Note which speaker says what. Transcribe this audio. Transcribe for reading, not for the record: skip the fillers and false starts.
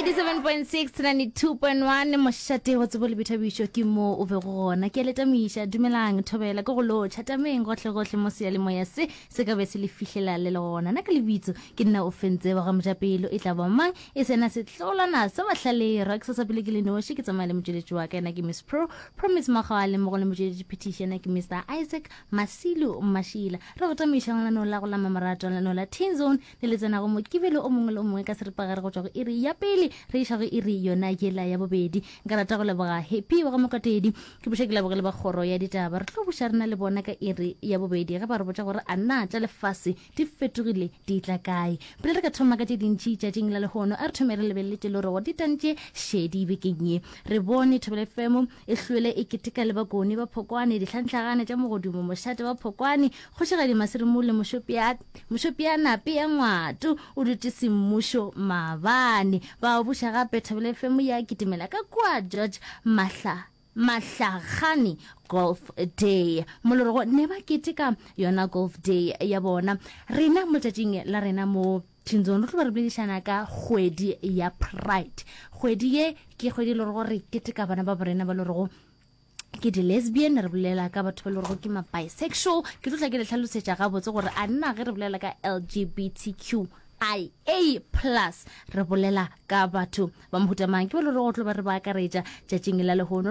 Speaker 1: 87.6 92.1 moshate wa tsebo le bithabisho ke mo o be gona ke leta misha dumelang thobela ke go lo chatameng gohle mo se le moya se ka be se le fihlela le lona na ke le bitso ke nna o fentse wa ga mojapelo e tla ba mang e sena se tlolana sa bahlale raksa sa pele ke le no ke tsamaya le mojeletsi wa ka na ke Miss Promise Magale mo go le mojeletsi petition na ke Mr Isaac Masilu Mashila re go tamisha ngwana no la go la mamarato no la Teen Zone le letsana go mo kibelo o mongwe le o mongwe ka seripagare go tswa go iri ya pele re isha go iri yona yela ya bobedi nka rata go leboga happy wa go mokatedi ke bushake le bogele ba khoro ya ditaba re tlo busha rena le bona ka iri ya bobedi ga ba re botsa gore a nna tla lefase di fetogile di tla kae pele re ka thoma ka dintshi tša ding la le hono a re thomere le beletse le go ditantše shedi bekenye re bone Thobela FM e hlwele e ketika le bakoni ba phokwane di hlantlagane tša mogodumo moshate wa phokwane go shega di masirimu le moshopia nape ya ngwatu o ditse mmusho mabane ba busha gape Thobela FM ya kitimela ka kwa George Mahlagane Golf Day moloro ne ba ketika yona Golf Day ya bona rena motšatšing la rena mo Tinzone re boledišana ka kgwedi ya Pride kgwedi ye ke kgwedi le gore ketika bana ba borena ba le go ke di lesbian re bolela ka batho ba le go ke ma bisexual ke tla ke le tlhalosetša ga botse gore a nna ge re bolela ka LGBTQIA+ re bolela ka batho ba mohutamang ke ba le go tlo ba re ba akaretša tšatšing la lehono